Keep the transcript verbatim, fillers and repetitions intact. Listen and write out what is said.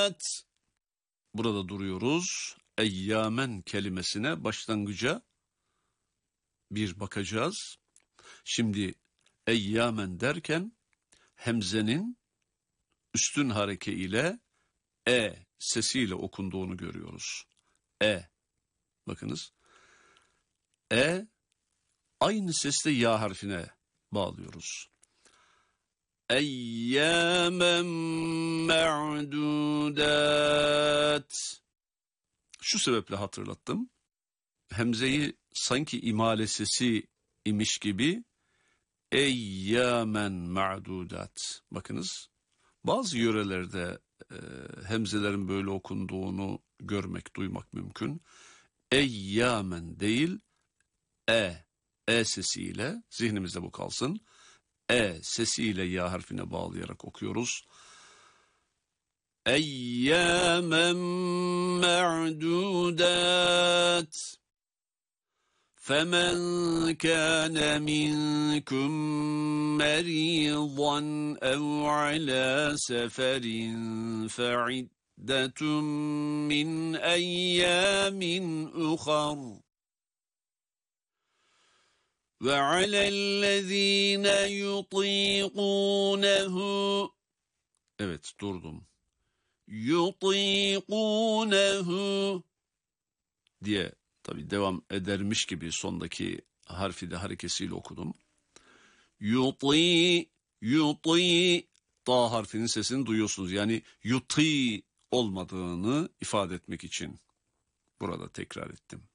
معدودات. Burada duruyoruz. Eyyamen kelimesine başlangıca bir bakacağız. Şimdi eyyamen derken hemzenin üstün hareke ile e sesiyle okunduğunu görüyoruz. E. Bakınız. E aynı sesle ya harfine bağlıyoruz. Eyyamen ma'dudat. Şu sebeple hatırlattım. Hemzeyi sanki imale sesi imiş gibi eyyamen ma'dudat. Bakınız bazı yörelerde e, hemzelerin böyle okunduğunu görmek, duymak mümkün. Eyyamen değil, e, e sesiyle, zihnimizde bu kalsın. E sesiyle ya harfine bağlayarak okuyoruz. Eyyamen ma'dudat. فَمَنْ كَانَ مِنْكُمْ مَرِيضًا أَوْ عَلَى سَفَرٍ فَعِدَّةٌ مِّنْ أَيَّامٍ أُخَرَ وَعَلَى الَّذ۪ينَ يُطِيقُونَهُ. Evet, durdum. يُطِيقُونَهُ diye tabii devam edermiş gibi sondaki harfi de harekesiyle okudum. Yuti, yuti, ta harfinin sesini duyuyorsunuz. Yani yuti olmadığını ifade etmek için burada tekrar ettim.